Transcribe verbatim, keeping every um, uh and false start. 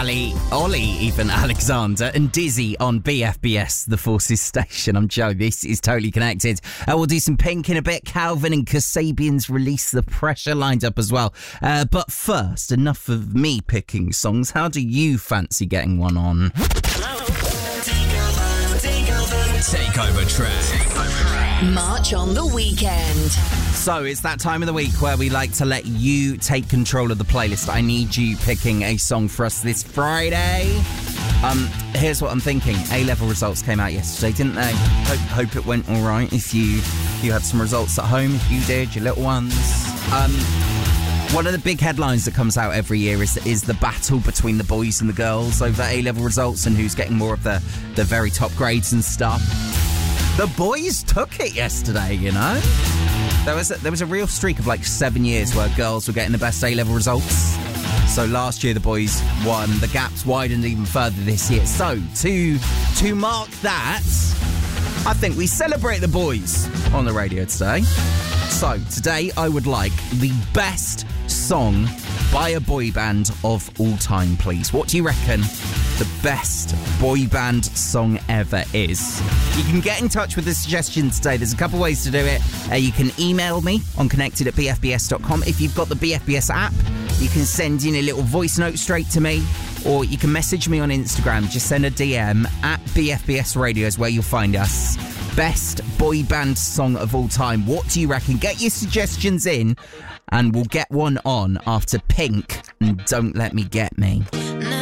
Ali, Ollie, even Alexander, and Dizzy on B F B S, the Forces station. I'm Joe. This is Totally Connected. Uh, we'll do some Pink in a bit. Calvin and Kasabian's Release the Pressure lined up as well. Uh, but first, enough of me picking songs. How do you fancy getting one on? Takeover track. March on the weekend. So it's that time of the week where we like to let you take control of the playlist. I need you picking a song for us this Friday. Um, here's what I'm thinking. A-level results came out yesterday, didn't they? Hope, hope it went all right. If you you had some results at home, if you did, your little ones. Um, one of the big headlines that comes out every year is is the battle between the boys and the girls over A-level results and who's getting more of the, the very top grades and stuff. The boys took it yesterday, you know? There was a, there was a real streak of like seven years where girls were getting the best A-level results. So last year the boys won. The gap's widened even further this year. So to to mark that, I think we celebrate the boys on the radio today. So today I would like the best song by a boy band of all time, please. What do you reckon the best boy band song ever is? You can get in touch with the suggestion today. There's a couple ways to do it. Uh, you can email me on connected at b f b s dot com. If you've got the B F B S app, you can send in a little voice note straight to me, or you can message me on Instagram. Just send a D M at B F B S Radio is where you'll find us. Best boy band song of all time. What do you reckon? Get your suggestions in and we'll get one on after Pink and Don't Let Me Get Me.